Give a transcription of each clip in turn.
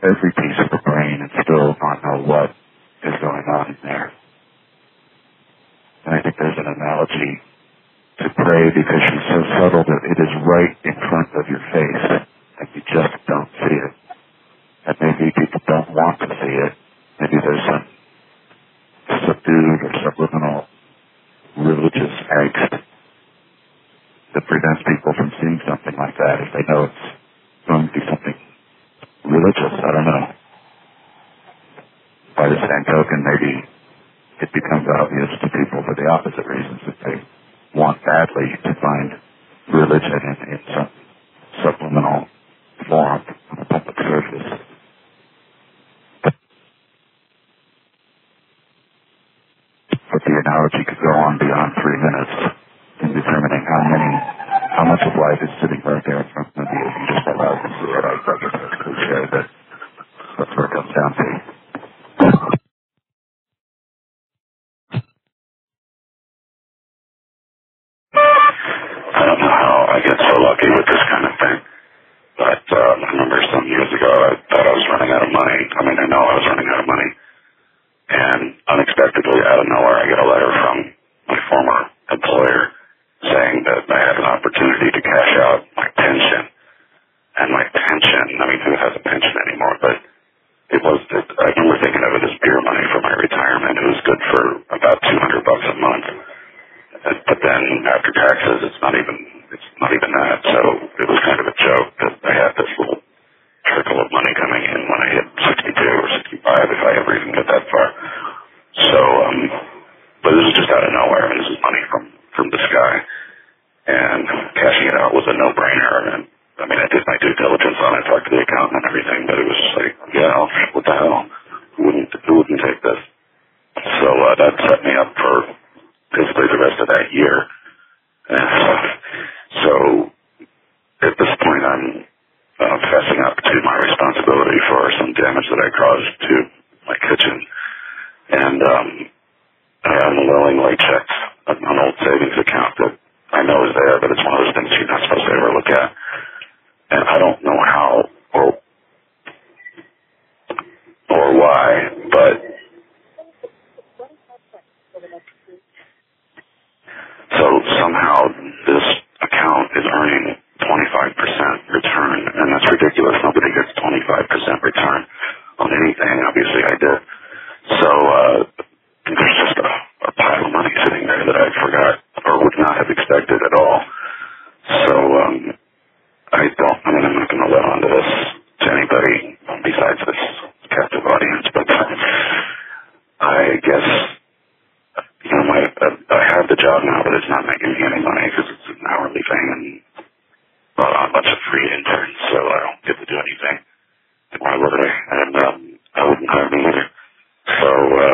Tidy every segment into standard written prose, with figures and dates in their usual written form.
every piece of the brain and still not know what is going on in there. And I think there's an analogy to pray because she's so subtle that it is right in front of your face and you just don't see it. And maybe people don't want to see it. Maybe there's some subdued or subliminal religious angst that prevents people from seeing something like that if they know it's going to be something religious. I don't know. By the same token, maybe it becomes obvious to people for the opposite reasons that they want badly to find religion in some subliminal form on a public surface. But the analogy could go on beyond 3 minutes in determining how much of life is sitting right there in front of you if you just allow to see it. I guess that's cliche, but that's where it comes down to. I don't know how I get so lucky with this kind of thing, but I remember some years ago I thought I was running out of money. I mean, I know I was running out of money. And unexpectedly, out of nowhere, I get a letter from my former employer saying that I had an opportunity to cash out my pension. And my pension, I mean, who has a pension anymore? But I remember thinking of it as beer money for my retirement. It was good for about $200 a month. But then after taxes, it's not even that. So it was kind of a joke that I had this little trickle of money coming in when I hit 62 or 65, if I ever even get that far. So, but this is just out of nowhere. I mean, this is money from the sky. And cashing it out was a no-brainer. And I mean, I did my due diligence on it, talked to the accountant and everything, but it was just like, yeah, what the hell? Who wouldn't take this? So that set me up for basically the rest of that year. So at this point, I'm fessing up to my responsibility for some damage that I caused to my kitchen. And I unwillingly checked an old savings account that I know is there, but it's one of those things you're not supposed to ever look at. And I don't know how or why, but so somehow this account is earning 25% return, and that's ridiculous. Nobody gets 25% return on anything. Obviously, I did. So there's just a pile of money sitting there that I forgot or would not have expected at all. So I'm not going to let on to this to anybody besides this captive audience, but I guess, I have the job now, but it's not making me any money because it's an hourly thing and a bunch of free interns, so I don't get to do anything. And why would I? And I wouldn't hire me either. So,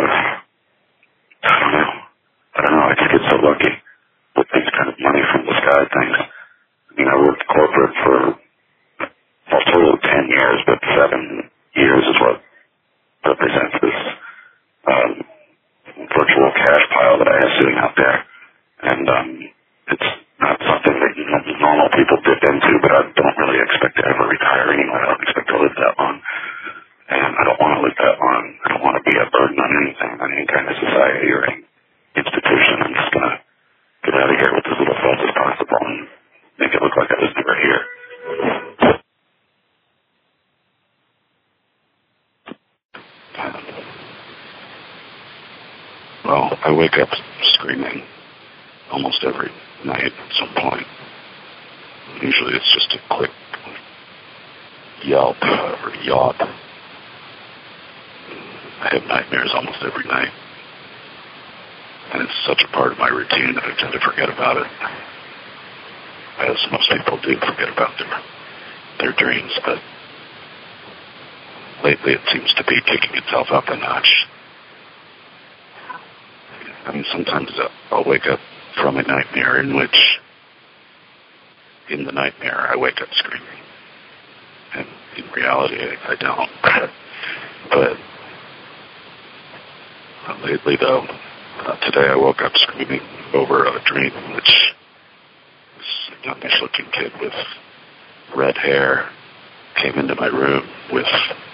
I don't know. I just get so lucky with these kind of money from the sky things. I mean, I worked corporate for a total of 10 years, but 7 years is what represents this virtual cash pile that I have sitting out there. And it's not something that normal people dip into, but I don't really expect to ever retire anyway. I don't expect to live that long. And I don't want to live that long. I don't want to be a burden on anything, on any kind of society or any institution. I'm just going to get out of here with as little fuss as possible and make it look like I was never here. Well, I wake up screaming almost every night at some point. Usually it's just a quick yelp or yawp. I have nightmares almost every night. And it's such a part of my routine that I tend to forget about it. As most people do forget about their dreams, but lately it seems to be kicking itself up a notch. I mean, sometimes I'll wake up from a nightmare in which, in the nightmare, I wake up screaming. And in reality, I don't. But lately, though, today I woke up screaming over a dream in which this youngish-looking kid with red hair came into my room with